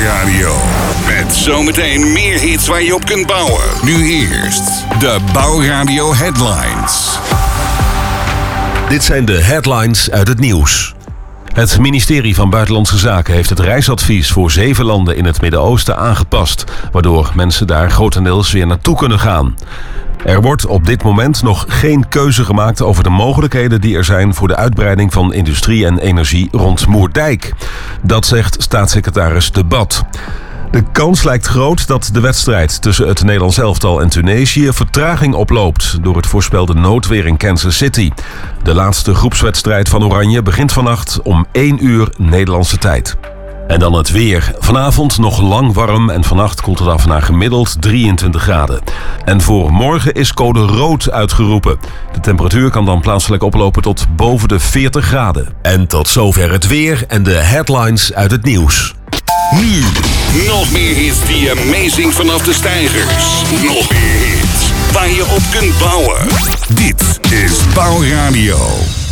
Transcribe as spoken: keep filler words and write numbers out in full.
Bouwradio. Met zometeen meer hits waar je op kunt bouwen. Nu eerst de Bouwradio Headlines. Dit zijn de headlines uit het nieuws. Het ministerie van Buitenlandse Zaken heeft het reisadvies voor zeven landen in het Midden-Oosten aangepast, waardoor mensen daar grotendeels weer naartoe kunnen gaan. Er wordt op dit moment nog geen keuze gemaakt over de mogelijkheden die er zijn voor de uitbreiding van industrie en energie rond Moerdijk. Dat zegt staatssecretaris De Bad. De kans lijkt groot dat de wedstrijd tussen het Nederlands elftal en Tunesië vertraging oploopt door het voorspelde noodweer in Kansas City. De laatste groepswedstrijd van Oranje begint vannacht om één uur Nederlandse tijd. En dan het weer. Vanavond nog lang warm en vannacht koelt het af naar gemiddeld drieëntwintig graden. En voor morgen is code rood uitgeroepen. De temperatuur kan dan plaatselijk oplopen tot boven de veertig graden. En tot zover het weer en de headlines uit het nieuws. Nu, nog meer hits die je meezingt vanaf de steigers. Nog meer hits waar je op kunt bouwen. Dit is Bouwradio.